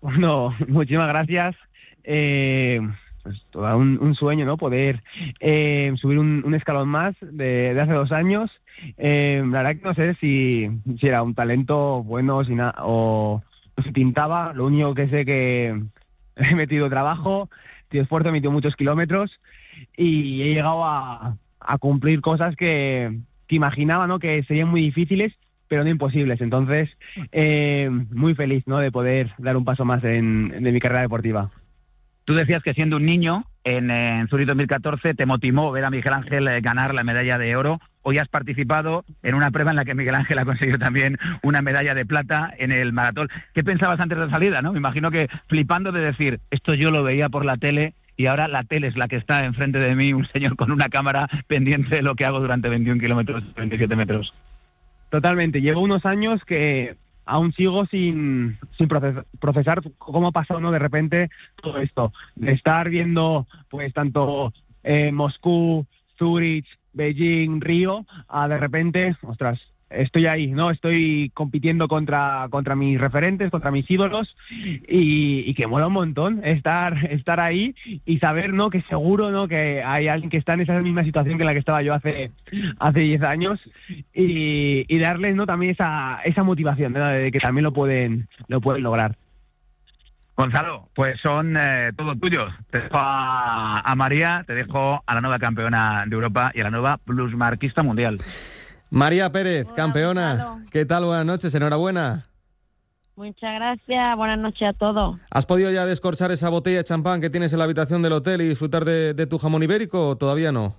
Bueno, muchísimas gracias. Pues todo un sueño, ¿no? Poder subir un escalón más de hace 2 años. La verdad que no sé si era un talento bueno o si pintaba. Lo único que sé que he metido trabajo, esfuerzo, he metido muchos kilómetros y he llegado a cumplir cosas que imaginaba, ¿no? Que serían muy difíciles, pero no imposibles. Entonces, muy feliz, ¿no? De poder dar un paso más de mi carrera deportiva. Tú decías que siendo un niño, en Zurich 2014, te motivó ver a Miguel Ángel ganar la medalla de oro. Hoy has participado en una prueba en la que Miguel Ángel ha conseguido también una medalla de plata en el maratón. ¿Qué pensabas antes de la salida, no? Me imagino que flipando de decir, esto yo lo veía por la tele y ahora la tele es la que está enfrente de mí, un señor con una cámara pendiente de lo que hago durante 21 kilómetros, 27 metros. Totalmente. Llevo unos años que aún sigo sin procesar cómo ha pasado, ¿no? De repente todo esto, de estar viendo pues tanto Moscú, Zurich, Beijing, Río, a de repente, ostras, estoy ahí, ¿no? Estoy compitiendo contra mis referentes, contra mis ídolos y que mola un montón estar ahí y saber, ¿no? Que seguro, ¿no? Que hay alguien que está en esa misma situación que en la que estaba yo hace 10 años y darles, ¿no? También esa motivación, ¿no? De que también lo pueden lograr. Gonzalo, pues son todos tuyos. Te dejo a María, te dejo a la nueva campeona de Europa y a la nueva plusmarquista mundial. María Pérez, Hola, campeona. Gonzalo. ¿Qué tal? Buenas noches, enhorabuena. Muchas gracias, buenas noches a todos. ¿Has podido ya descorchar esa botella de champán que tienes en la habitación del hotel y disfrutar de tu jamón ibérico o todavía no?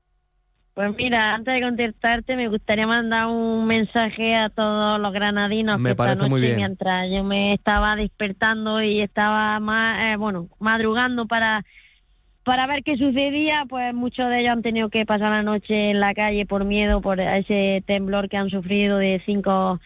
Pues mira, antes de contestarte me gustaría mandar un mensaje a todos los granadinos Me que esta parece noche, muy bien. mientras yo me estaba despertando y estaba madrugando para ver qué sucedía, pues muchos de ellos han tenido que pasar la noche en la calle por miedo, por ese temblor que han sufrido de 5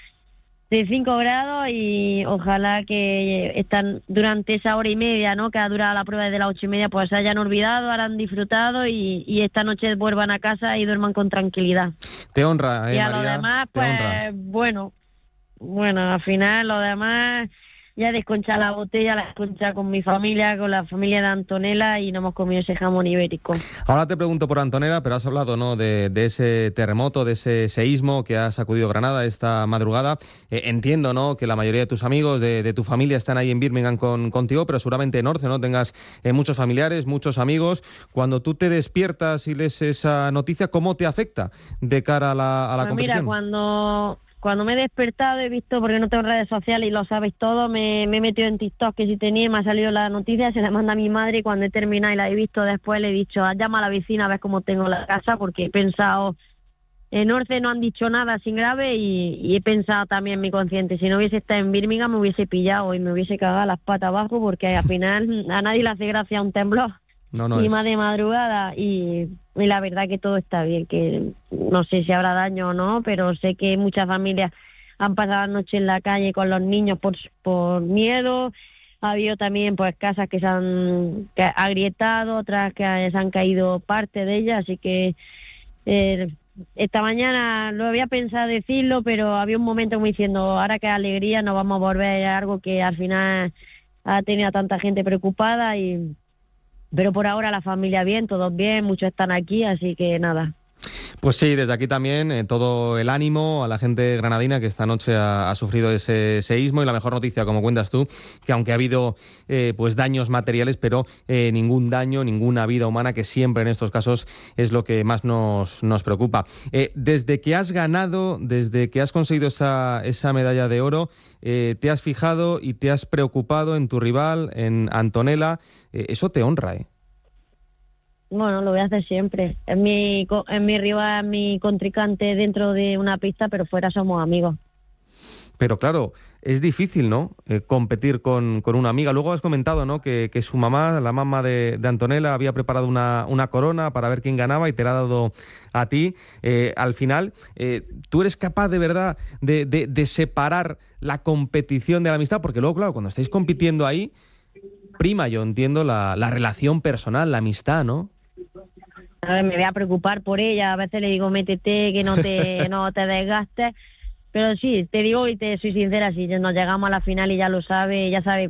grados y ojalá que están durante esa hora y media, ¿no? Que ha durado la prueba desde las 8:30, pues se hayan olvidado, habrán disfrutado y esta noche vuelvan a casa y duerman con tranquilidad. Te honra, Y a María, lo demás, te honra. pues bueno, al final lo demás ya desconcha la botella, la desconcha con mi familia, con la familia de Antonella y no hemos comido ese jamón ibérico. Ahora te pregunto por Antonella, pero has hablado, ¿no? de ese terremoto, de ese seísmo que ha sacudido Granada esta madrugada. Entiendo, ¿no? Que la mayoría de tus amigos, de tu familia están ahí en Birmingham contigo, pero seguramente en Orce, ¿no? Tengas muchos familiares, muchos amigos. Cuando tú te despiertas y lees esa noticia, ¿cómo te afecta de cara a la competición? Mira, cuando me he despertado he visto, porque no tengo redes sociales y lo sabéis todo, me he metido en TikTok, que si tenía, me ha salido la noticia, se la manda a mi madre y cuando he terminado y la he visto después le he dicho, llama a la vecina a ver cómo tengo la casa, porque he pensado, en Orce no han dicho nada sin grave y he pensado también en mi consciente, si no hubiese estado en Birmingham me hubiese pillado y me hubiese cagado las patas abajo, porque al final a nadie le hace gracia un temblor. No y es... más de madrugada y la verdad que todo está bien, que no sé si habrá daño o no, pero sé que muchas familias han pasado la noche en la calle con los niños por miedo. Ha habido también pues casas que se han agrietado, otras que se han caído parte de ellas, así que esta mañana lo había pensado decirlo, pero había un momento como diciendo, ahora que alegría nos vamos a volver a algo que al final ha tenido a tanta gente preocupada pero por ahora la familia bien, todos bien, muchos están aquí, así que nada. Pues sí, desde aquí también todo el ánimo a la gente granadina que esta noche ha sufrido ese seísmo y la mejor noticia, como cuentas tú, que aunque ha habido pues daños materiales, pero ningún daño, ninguna vida humana, que siempre en estos casos es lo que más nos preocupa. Desde que has ganado, desde que has conseguido esa medalla de oro, te has fijado y te has preocupado en tu rival, en Antonella. Eso te honra, ¿eh? Bueno, lo voy a hacer siempre. Es mi rival, mi contrincante dentro de una pista, pero fuera somos amigos. Pero claro, es difícil, ¿no? Competir con una amiga. Luego has comentado, ¿no? Que su mamá, la mamá de Antonella, había preparado una corona para ver quién ganaba y te la ha dado a ti. Al final, ¿tú eres capaz de verdad de separar la competición de la amistad? Porque luego, claro, cuando estáis compitiendo ahí, prima, yo entiendo, la relación personal, la amistad, ¿no? A ver, me voy a preocupar por ella, a veces le digo métete, que no te desgastes, pero sí, te digo y te soy sincera, si nos llegamos a la final y ya lo sabe